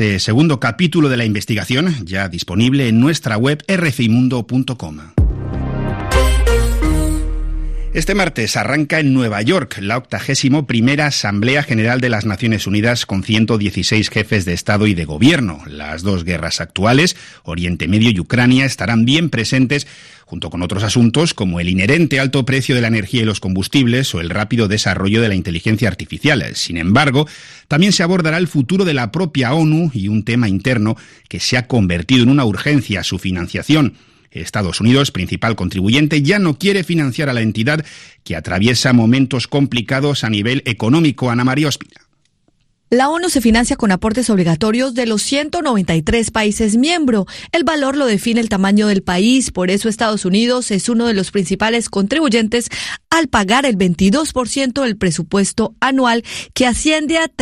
este segundo capítulo de la investigación, ya disponible en nuestra web rfimundo.com. Este martes arranca en Nueva York la 81ª Asamblea General de las Naciones Unidas con 116 jefes de Estado y de Gobierno. Las dos guerras actuales, Oriente Medio y Ucrania, estarán bien presentes junto con otros asuntos como el inherente alto precio de la energía y los combustibles o el rápido desarrollo de la inteligencia artificial. Sin embargo, también se abordará el futuro de la propia ONU y un tema interno que se ha convertido en una urgencia, su financiación. Estados Unidos, principal contribuyente, ya no quiere financiar a la entidad que atraviesa momentos complicados a nivel económico. Ana María Ospina. La ONU se financia con aportes obligatorios de los 193 países miembros. El valor lo define el tamaño del país, por eso Estados Unidos es uno de los principales contribuyentes al pagar el 22% del presupuesto anual, que asciende a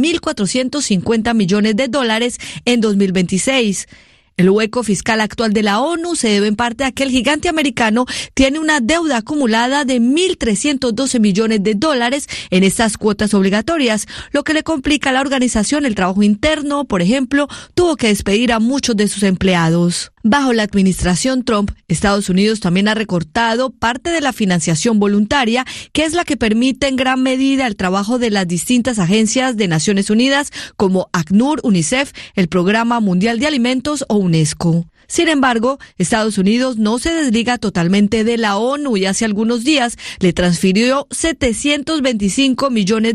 $3.450 millones en 2026. El hueco fiscal actual de la ONU se debe en parte a que el gigante americano tiene una deuda acumulada de $1.312 millones en estas cuotas obligatorias, lo que le complica a la organización el trabajo interno. Por ejemplo, tuvo que despedir a muchos de sus empleados. Bajo la administración Trump, Estados Unidos también ha recortado parte de la financiación voluntaria, que es la que permite en gran medida el trabajo de las distintas agencias de Naciones Unidas como ACNUR, UNICEF, el Programa Mundial de Alimentos o UNESCO. Sin embargo, Estados Unidos no se desliga totalmente de la ONU y hace algunos días le transfirió $725 millones,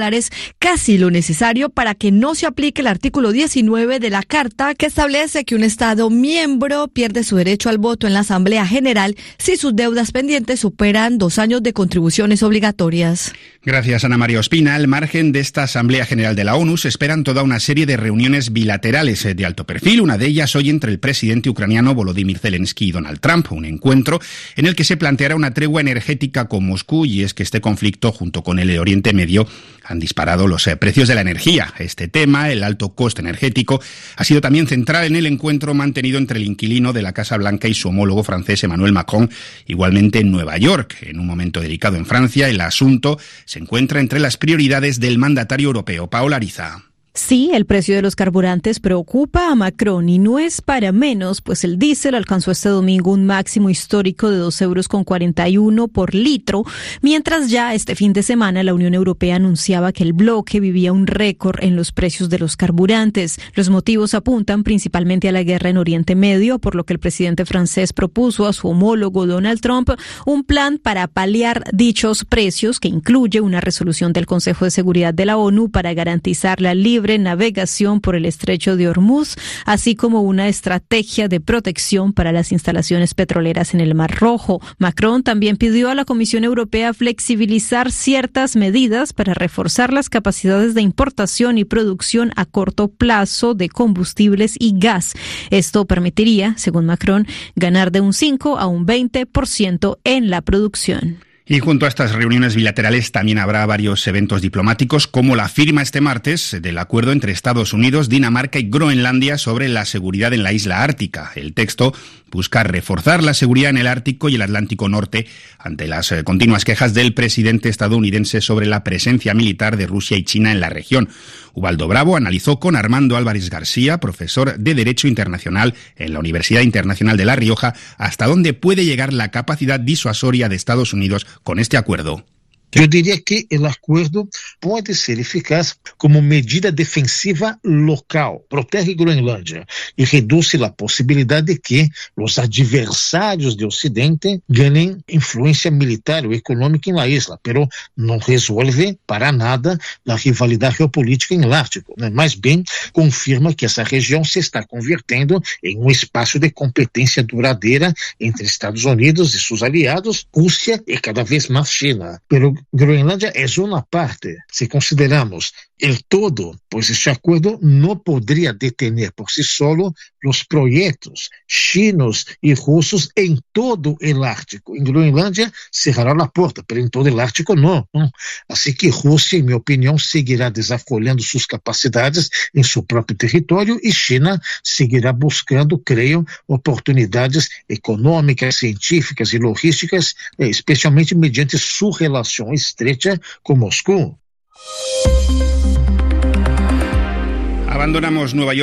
casi lo necesario para que no se aplique el artículo 19 de la Carta, que establece que un Estado miembro pierde su derecho al voto en la Asamblea General si sus deudas pendientes superan 2 años de contribuciones obligatorias. Gracias, Ana María Ospina. Al margen de esta Asamblea General de la ONU se esperan toda una serie de reuniones bilaterales de alto perfil, una de ellas hoy entre el presidente ucraniano Volodymyr Zelensky y Donald Trump, un encuentro en el que se planteará una tregua energética con Moscú, y es que este conflicto junto con el Oriente Medio han disparado los precios de la energía. Este tema, el alto coste energético, ha sido también central en el encuentro mantenido entre el inquilino de la Casa Blanca y su homólogo francés Emmanuel Macron, igualmente en Nueva York. En un momento delicado en Francia, el asunto se encuentra entre las prioridades del mandatario europeo. Paola Ariza. Sí, el precio de los carburantes preocupa a Macron y no es para menos, pues el diésel alcanzó este domingo un máximo histórico de 2,41 € por litro, mientras ya este fin de semana la Unión Europea anunciaba que el bloque vivía un récord en los precios de los carburantes. Los motivos apuntan principalmente a la guerra en Oriente Medio, por lo que el presidente francés propuso a su homólogo Donald Trump un plan para paliar dichos precios, que incluye una resolución del Consejo de Seguridad de la ONU para garantizar la libre navegación por el estrecho de Hormuz, así como una estrategia de protección para las instalaciones petroleras en el Mar Rojo. Macron también pidió a la Comisión Europea flexibilizar ciertas medidas para reforzar las capacidades de importación y producción a corto plazo de combustibles y gas. Esto permitiría, según Macron, ganar de un 5 a un 20% en la producción. Y junto a estas reuniones bilaterales también habrá varios eventos diplomáticos, como la firma este martes del acuerdo entre Estados Unidos, Dinamarca y Groenlandia sobre la seguridad en la isla ártica. El texto busca reforzar la seguridad en el Ártico y el Atlántico Norte ante las continuas quejas del presidente estadounidense sobre la presencia militar de Rusia y China en la región. Ubaldo Bravo analizó con Armando Álvarez García, profesor de Derecho Internacional en la Universidad Internacional de La Rioja, hasta dónde puede llegar la capacidad disuasoria de Estados Unidos con este acuerdo. Eu diria que o acordo pode ser eficaz como medida defensiva local, protege Groenlândia e reduz a possibilidade de que os adversários do Ocidente ganhem influência militar ou econômica na isla, pero não resolve para nada a rivalidade geopolítica em Ártico, né? Mas bem confirma que essa região se está convertendo em espaço de competência duradoura entre Estados Unidos e seus aliados, Rússia e cada vez mais China. Pero Groenlândia é uma parte. Se consideramos el todo, pois este acordo não poderia detener por si solo os projetos chinos e russos em todo o Ártico. Em Groenlândia cerrará a porta, mas em todo o Ártico não. Assim que Rússia, em minha opinião, seguirá desafolhando suas capacidades em seu próprio território e China seguirá buscando, creio, oportunidades econômicas, científicas e logísticas, especialmente mediante sua relação estrecha con Moscú. Abandonamos Nueva York